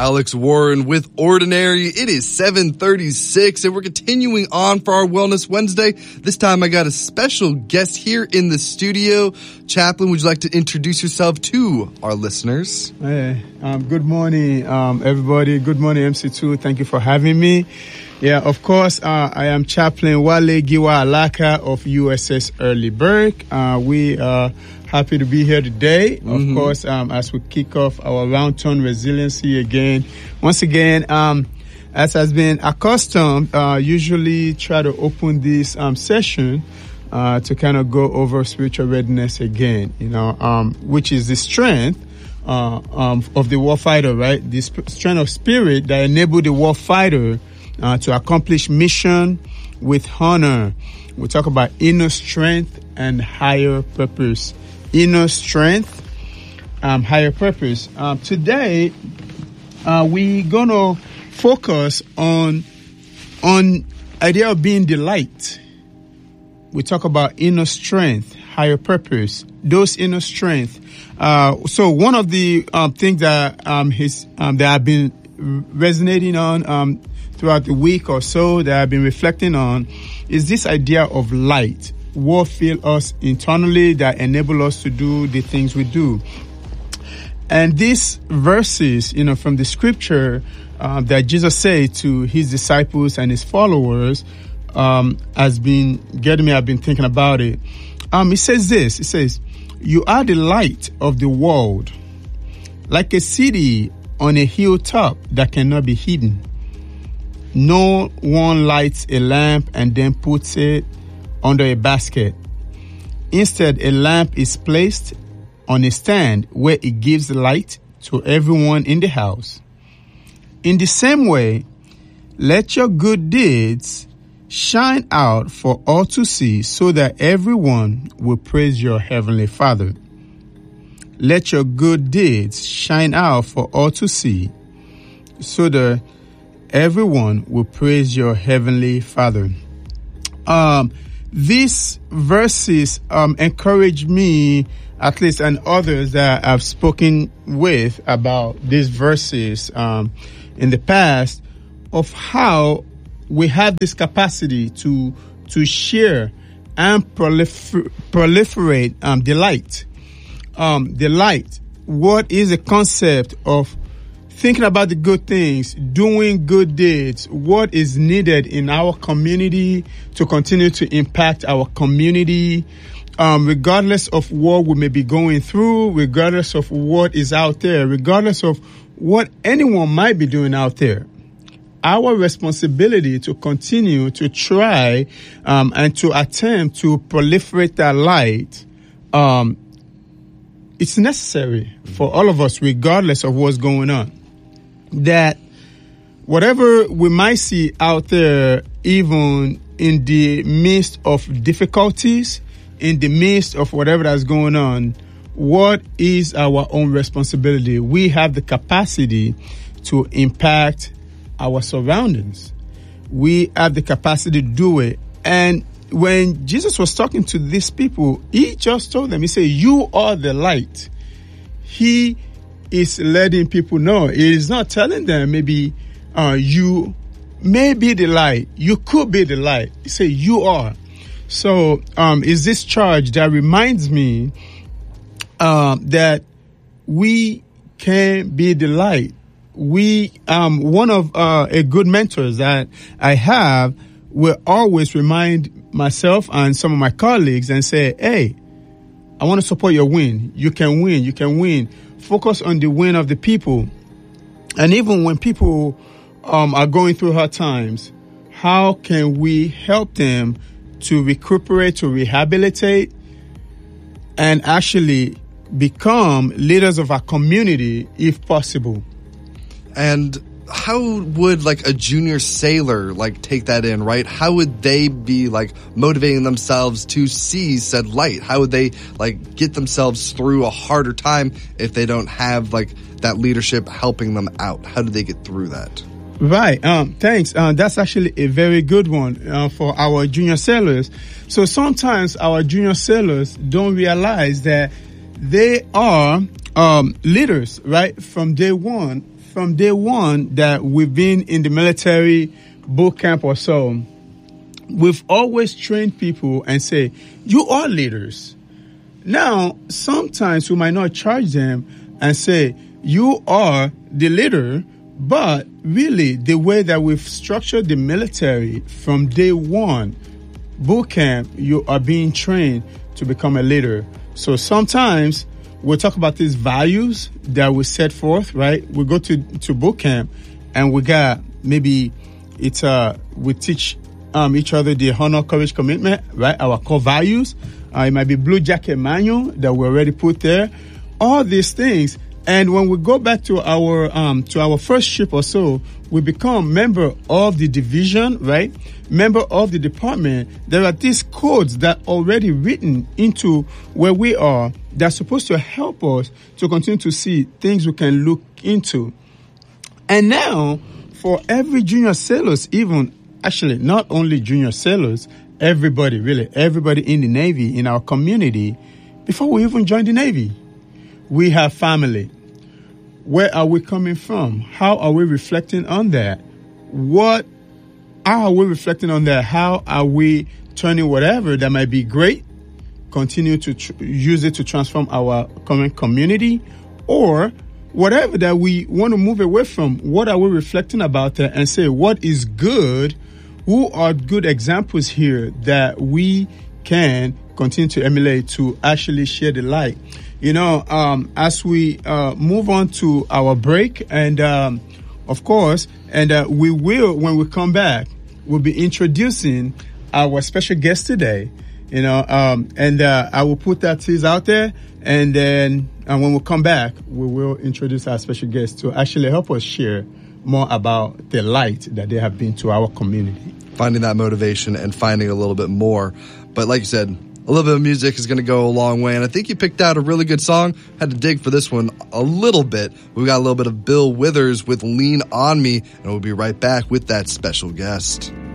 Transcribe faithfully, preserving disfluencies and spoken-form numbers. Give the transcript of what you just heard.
Alex Warren with Ordinary. It is seven thirty-six and we're continuing on for our Wellness Wednesday. This time I got a special guest here in the studio. Chaplain, would you like to introduce yourself to our listeners? Hey, um, good morning, um, everybody. Good morning, M C two. Thank you for having me. Yeah, of course, uh, I am Chaplain Wale Giwa Alaka of U S S Early Burke. Uh, we are happy to be here today. Of mm-hmm. course, um, as we kick off our round turn resiliency again. Once again, um, as has been accustomed, uh, usually try to open this um, session uh, to kind of go over spiritual readiness again, you know, um, which is the strength uh, um, of the warfighter, right? The sp- strength of spirit that enable the warfighter uh, to accomplish mission with honor. We talk about inner strength and higher purpose. Inner strength, um, higher purpose. Um, today, uh, we're gonna focus on on idea of being the light. We talk about inner strength, higher purpose. Those inner strength. Uh, so one of the um, things that um, his um, that I've been resonating on um, throughout the week or so, that I've been reflecting on, is this idea of light. What fill us internally that enable us to do the things we do. And these verses, you know, from the scripture uh, that Jesus said to his disciples and his followers, um, has been getting me. I've been thinking about it. Um, it says this. It says, "You are the light of the world, like a city on a hilltop that cannot be hidden. No one lights a lamp and then puts it under a basket. Instead, a lamp is placed on a stand where it gives light to everyone in the house. In the same way, let your good deeds shine out for all to see, so that everyone will praise your heavenly Father. Let your good deeds shine out for all to see, so that everyone will praise your heavenly Father." Um, These verses um, encourage me, at least, and others that I've spoken with about these verses um, in the past, of how we have this capacity to to share and prolifer- proliferate um, the light. Um, the light. What is the concept of thinking about the good things, doing good deeds, what is needed in our community to continue to impact our community, um, regardless of what we may be going through, regardless of what is out there, regardless of what anyone might be doing out there. Our responsibility to continue to try um, and to attempt to proliferate that light, um, it's necessary for all of us, regardless of what's going on. That whatever we might see out there, even in the midst of difficulties, in the midst of whatever that's going on, what is our own responsibility? We have the capacity to impact our surroundings. We have the capacity to do it. And when Jesus was talking to these people, he just told them, he said, "You are the light." He is letting people know. It is not telling them maybe uh, you may be the light. You could be the light. He said you are. So um, is this charge that reminds me uh, that we can be the light. We um, one of uh, a good mentors that I have will always remind myself and some of my colleagues and say, "Hey, I want to support your win. You can win. You can win." Focus on the win of the people. And even when people um, are going through hard times, how can we help them to recuperate, to rehabilitate, and actually become leaders of our community if possible? And how would like a junior sailor like take that in, right? How would they be like motivating themselves to see said light? How would they like get themselves through a harder time if they don't have like that leadership helping them out? How do they get through that? Right. Um, thanks. Uh, that's actually a very good one uh, for our junior sailors. So sometimes our junior sailors don't realize that they are um, leaders, right? From day one, from day one that we've been in the military boot camp or so, we've always trained people and say, you are leaders. Now, sometimes we might not charge them and say, you are the leader, but really the way that we've structured the military from day one, boot camp, you are being trained to become a leader. So sometimes we'll talk about these values that we set forth, right? We go to, to boot camp and we got maybe it's, uh, we teach, um, each other the honor, courage, commitment, right? Our core values. Uh, it might be blue jacket manual that we already put there. All these things. And when we go back to our, um, to our first trip or so, we become member of the division, right? Member of the department. There are these codes that are already written into where we are that's supposed to help us to continue to see things we can look into. And now, for every junior sailors, even, actually, not only junior sailors, everybody, really, everybody in the Navy, in our community, before we even join the Navy, we have family. Where are we coming from? How are we reflecting on that? What, how are we reflecting on that? How are we turning whatever that might be great, continue to tr- use it to transform our current community, or whatever that we want to move away from? What are we reflecting about that and say, what is good? Who are good examples here that we can continue to emulate to actually share the light? You know, um, as we uh, move on to our break, and um, of course, and uh, we will, when we come back, we'll be introducing our special guest today. You know, um, and uh, I will put that tease out there, and then and when we come back, we will introduce our special guest to actually help us share more about the light that they have been to our community. Finding that motivation and finding a little bit more. But like you said, a little bit of music is going to go a long way, and I think you picked out a really good song. Had to dig for this one a little bit. We got a little bit of Bill Withers with Lean On Me, and we'll be right back with that special guest.